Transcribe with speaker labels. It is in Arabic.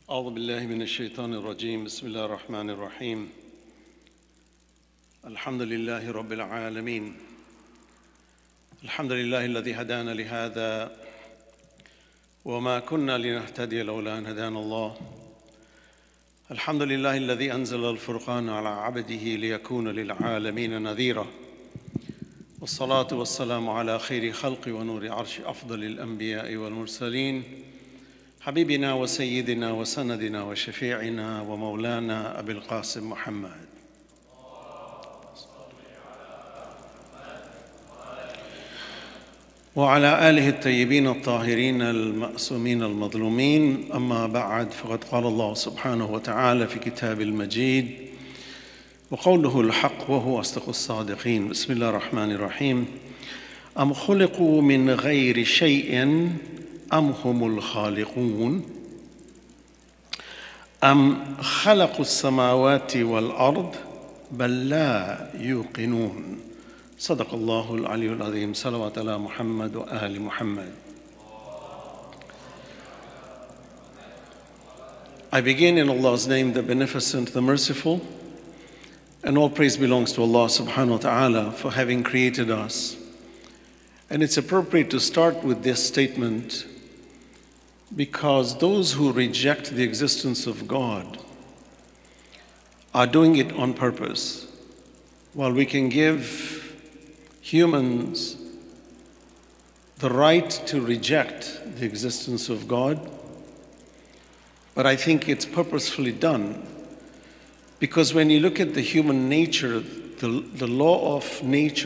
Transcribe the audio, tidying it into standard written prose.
Speaker 1: أعوذ بالله من الشيطان الرجيم. بسم الله الرحمن الرحيم. الحمد لله رب العالمين. الحمد لله الذي هدانا لهذا وما كنا لنهتدي لولا أن هدانا الله. الحمد لله الذي أنزل الفرقان على عبده ليكون للعالمين نذيرا، والصلاة والسلام على خير خلق ونور عرش أفضل الأنبياء والمرسلين، حبيبنا وسيدنا وسندنا وشفيعنا ومولانا أبي القاسم محمد، وعلى آله الطيبين الطاهرين المأسومين المظلومين. أما بعد، فقد قال الله سبحانه وتعالى في كتاب المجيد وقوله الحق وهو أصدق الصادقين. بسم الله الرحمن الرحيم. أم خلقوا من غير شيء أم هم الخالقون أم خلقوا السماوات والأرض بل لا يوقنون. صدق الله العلي العظيم. صلوات على محمد وآل محمد. I begin in Allah's name, the Beneficent, the Merciful, and all praise belongs to Allah subhanahu wa ta'ala for having created us. And it's appropriate to start with this statement because those who reject the existence of God are doing it on purpose. While we can give humans the right to reject the existence of God, but I think it's purposefully done, because when you look at the human nature, the law of nature